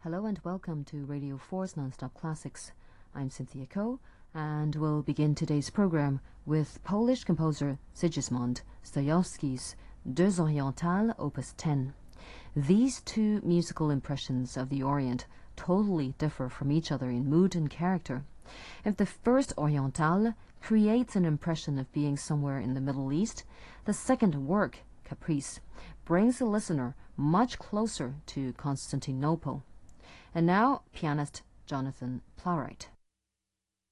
Hello and welcome to Radio 4's Nonstop Classics. I'm Cynthia Ko, and we'll begin today's program with Polish composer Sigismund Stajowski's Deux Orientales, Opus 10. These two musical impressions of the Orient totally differ from each other in mood and character. If the first Orientale creates an impression of being somewhere in the Middle East, the second work, Caprice, brings the listener much closer to Constantinople. And now, pianist Jonathan Plowright.